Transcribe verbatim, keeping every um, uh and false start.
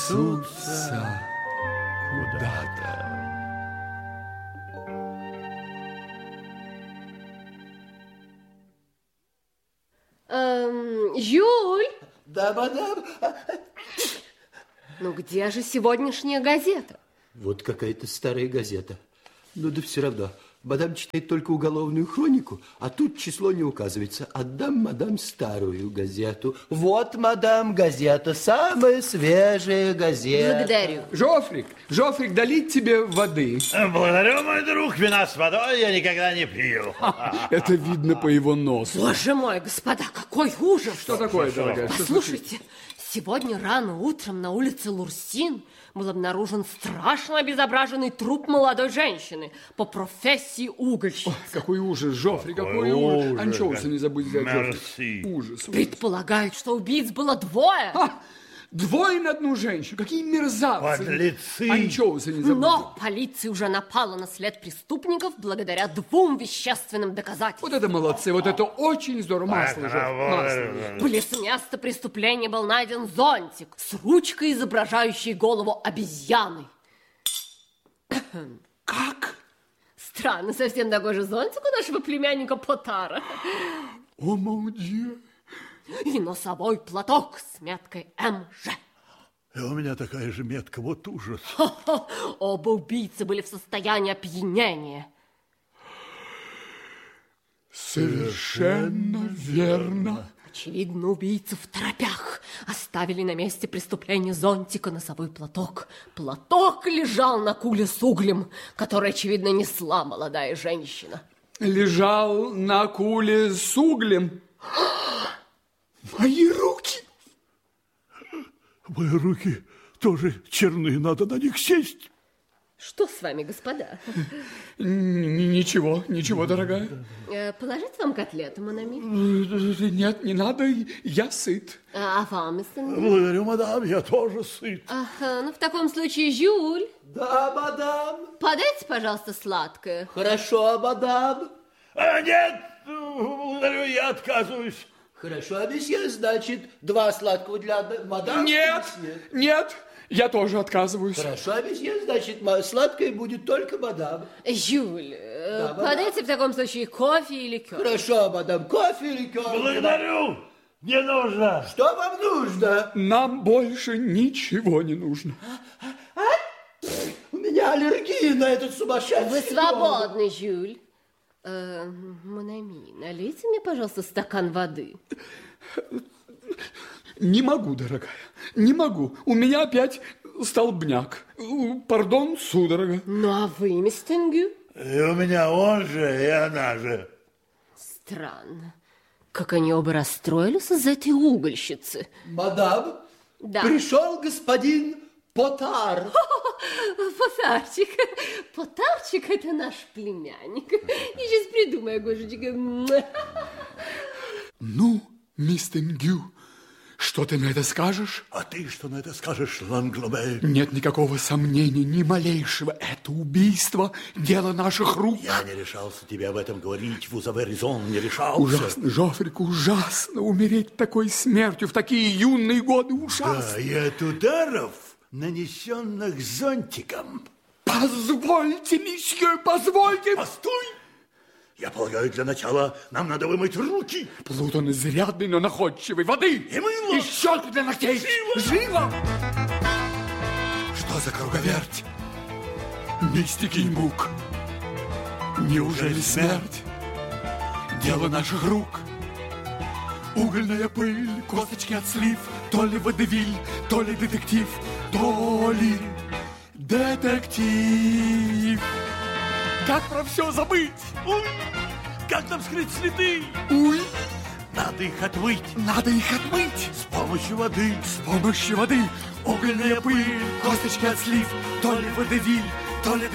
несутся куда-то. Эм, Юль! Да, мадам. Ну где же сегодняшняя газета? Вот какая-то старая газета. Ну да все равно. Мадам читает только уголовную хронику, а тут число не указывается. Отдам мадам старую газету. Вот, мадам, газета, самая свежая газета. Благодарю. Жофрик, Жофрик, долить тебе воды. Благодарю, мой друг. Вина с водой я никогда не пью. Это видно по его носу. Боже мой, господа, какой ужас! Что такое, дорогая? Что Послушайте, сегодня рано утром на улице Лурсин был обнаружен страшно обезображенный труп молодой женщины по профессии угольщицы. Какой ужас, Жофри, какой, Какой ужас. ужас. Анчоуса не забудь взять, Мерси. Жофри. Ужас, ужас. Предполагают, что убийц было двое. А, двое на одну женщину. Какие мерзавцы. Подлецы. Анчоуса не забудь. Но полиция уже напала на след преступников благодаря двум вещественным доказательствам. Вот это молодцы, вот это очень здорово. Масло, Так, Жофри, вот масло. это. Близ места преступления был найден зонтик с ручкой, изображающей голову обезьяны. Как? Странно, совсем такой же зонтик у нашего племянника Потара. О, молодец. И носовой платок с меткой эм жэ. И у меня такая же метка, вот ужас. Оба убийцы были в состоянии опьянения. Совершенно верно. Очевидно, убийцы в торопях оставили на месте преступления зонтика носовой платок. Платок лежал на куле с углем, который, очевидно, несла молодая женщина. Лежал на куле с углем. Мои руки! Мои руки тоже черные, надо на них сесть. Что с вами, господа? Н- Ничего, ничего, дорогая. Э, Положить вам котлету, Монами? Нет, не надо, я сыт. А вам, мистер Ньюс? Благодарю, мадам, я тоже сыт. Ага, ну в таком случае, Жюль, Да, мадам. подайте, пожалуйста, сладкое. Хорошо, мадам. А, нет, благодарю, я отказываюсь. Хорошо, а месье, значит, два сладкого для одной- мадам? Нет, Месье. нет, я тоже отказываюсь. Хорошо, а месье, значит, ма- сладкое будет только мадам. Жюль, э, Да, мадам. подайте в таком случае кофе и ликер. Хорошо, мадам, кофе или кофе? Благодарю, не нужно. Что вам нужно? Нам больше ничего не нужно. У меня аллергия на этот сумасшедший Вы дом. свободны, Жюль. Э, Монами, налейте мне, пожалуйста, стакан воды. Не могу, дорогая, не могу. У меня опять столбняк. Пардон, судорога. Ну, а вы, мистер Ньюс? И у меня он же, и она же. Странно. Как они оба расстроились из-за этой угольщицы. Мадам, Да. пришел господин Потар. Потарчик. Потарчик – это наш племянник. Я сейчас придумаю, Гошечка. Ну, мистер Гю, что ты на это скажешь? А ты что на это скажешь, Ланглобе? Нет никакого сомнения, ни малейшего. Это убийство, дело наших рук. Я не решался тебе об этом говорить, vous avez raison, не решался. Ужасно, Жофрик, ужасно умереть такой смертью в такие юные годы. Ужасно. Да, и от ударов, нанесенных зонтиком. Позвольте, месье, позвольте. Постой! Я полагаю, для начала нам надо вымыть руки. Плутон изрядный, но находчивый. Воды И мыло. и щетку для ногтей. Живо! Живо! Что за круговерть? Мистики и мук. Неужели смерть? Дело наших рук. Угольная пыль, косточки от слив. То ли водевиль, то ли детектив, то ли детектив. Как про все забыть? Уй, как нам скрыть следы? Уй, Надо их отмыть надо их отмыть. с помощью воды. С помощью воды. Угольная пыль, косточки от слив. То ли водевиль, то ли